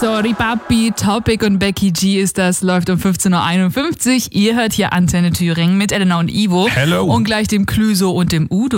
Sorry Papi, Topic und Becky G ist das, läuft um 15.51 Uhr. Ihr hört hier Antenne Thüringen mit Elena und Ivo. Hello. Und gleich dem Clüso und dem Udo.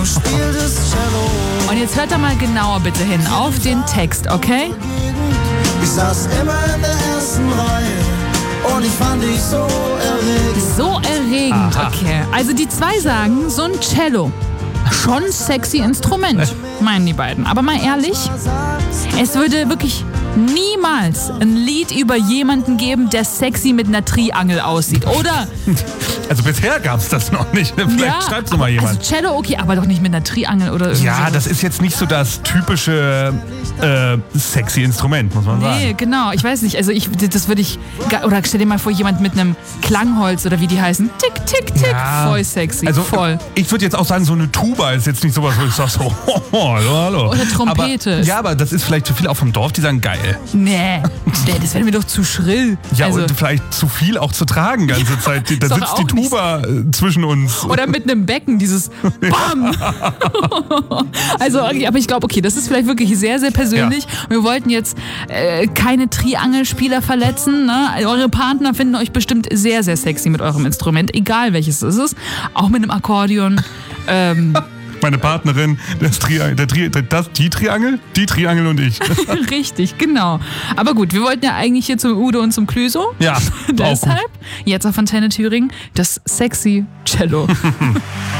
Und jetzt hört da mal genauer bitte hin auf den Text, okay? Ich saß immer in der ersten Reihe und ich fand dich so erregend. So erregend, Aha. okay. Also die zwei sagen, so ein Cello. Schon sexy Instrument, meinen die beiden. Aber mal ehrlich, es würde wirklich niemals ein Lied über jemanden geben, der sexy mit einer Triangel aussieht, oder? Also bisher gab es das noch nicht. Vielleicht schreibt's noch mal jemand. Also Cello, okay, aber doch nicht mit einer Triangel oder irgendwie Ja, sowas. das ist jetzt nicht so das typische sexy Instrument, muss man sagen. Nee, genau. Ich weiß nicht. Also das würde ich... Oder stell dir mal vor, jemand mit einem Klangholz oder wie die heißen. Tick, tick, tick. Ja. Voll sexy. Also voll. ich würde jetzt auch sagen, so eine Tuba ist jetzt nicht sowas, wo ich sage so, hallo, hallo. Oder Trompete. Aber, ja, aber das ist vielleicht zu viel auch vom Dorf, die sagen, geil. Nee, das wäre mir doch zu schrill. Ja, also, und vielleicht zu viel auch zu tragen ganze Zeit. Da ist doch sitzt die auch nicht Tuba zwischen uns. oder mit einem Becken, dieses BAM! Also, okay, aber ich glaube, okay, das ist vielleicht wirklich sehr, sehr persönlich. Ja. Wir wollten jetzt keine Triangelspieler verletzen. Ne? Eure Partner finden euch bestimmt sehr, sehr sexy mit eurem Instrument, egal welches es ist. Auch mit einem Akkordeon. Meine Partnerin, die Triangel und ich. Richtig, genau. Aber gut, wir wollten ja eigentlich hier zum Udo und zum Clüso. Ja, Deshalb, jetzt auf Antenne Thüringen, das sexy Cello.